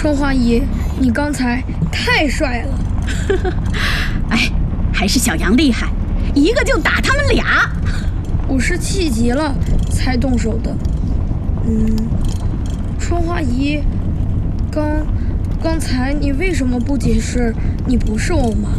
春花姨，你刚才太帅了。 哎，还是小杨厉害，一个就打他们俩。 我是气急了才动手的。春花姨，刚才你为什么不解释你不是我妈？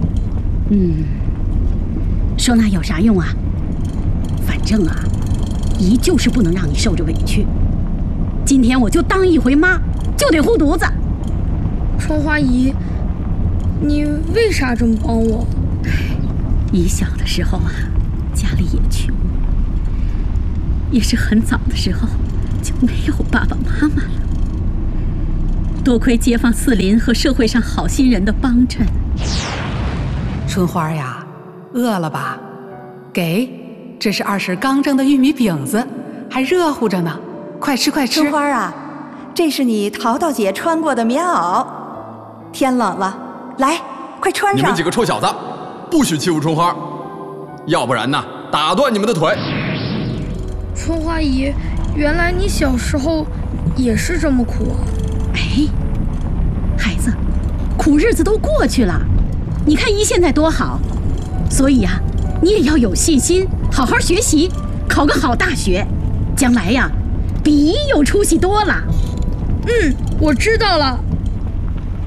说那有啥用啊？反正啊，姨就是不能让你受着委屈。今天我就当一回妈，就得护犊子。 春花姨，你为啥这么帮我？ 姨小的时候啊，家里也穷，也是很早的时候就没有爸爸妈妈了。多亏街坊四邻和社会上好心人的帮衬。 春花呀，饿了吧？给，这是二婶刚蒸的玉米饼子，还热乎着呢，快吃快吃。 春花啊，这是你淘淘姐穿过的棉袄，天冷了，来，快穿上。 你们几个臭小子，不许欺负春花，要不然呢，打断你们的腿。 春花姨，原来你小时候也是这么苦啊。 哎，孩子，苦日子都过去了，你看姨现在多好。所以呀，你也要有信心，好好学习，考个好大学，将来呀比姨有出息多了。 我知道了。